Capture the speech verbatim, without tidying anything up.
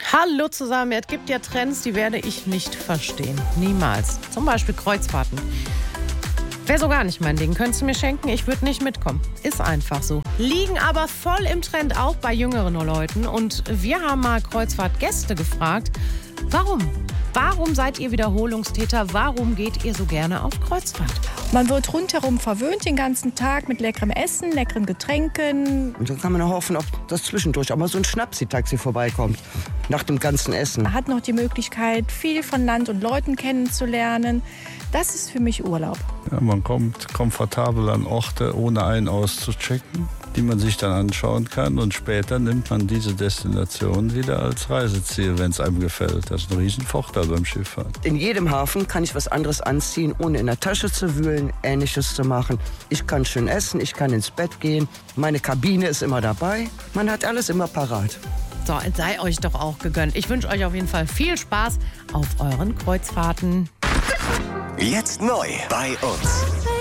Hallo zusammen, es gibt ja Trends, die werde ich nicht verstehen. Niemals. Zum Beispiel Kreuzfahrten. Wäre so gar nicht mein Ding. Könntest du mir schenken? Ich würde nicht mitkommen. Ist einfach so. Liegen aber voll im Trend, auch bei jüngeren Leuten. Und wir haben mal Kreuzfahrtgäste gefragt, warum? Warum seid ihr Wiederholungstäter? Warum geht ihr so gerne auf Kreuzfahrt? Man wird rundherum verwöhnt den ganzen Tag mit leckerem Essen, leckeren Getränken. Und dann kann man hoffen, ob das zwischendurch auch mal so ein Schnapsi-Taxi vorbeikommt, nach dem ganzen Essen. Man hat noch die Möglichkeit, viel von Land und Leuten kennenzulernen. Das ist für mich Urlaub. Ja, man kommt komfortabel an Orte, ohne ein- auszuchecken, die man sich dann anschauen kann. Und später nimmt man diese Destination wieder als Reiseziel, wenn es einem gefällt. Das ist ein Riesenvorteil beim Schifffahren. In jedem Hafen kann ich was anderes anziehen, ohne in der Tasche zu wühlen, Ähnliches zu machen. Ich kann schön essen, ich kann ins Bett gehen. Meine Kabine ist immer dabei. Man hat alles immer parat. So, es sei euch doch auch gegönnt. Ich wünsche euch auf jeden Fall viel Spaß auf euren Kreuzfahrten. Jetzt neu bei uns.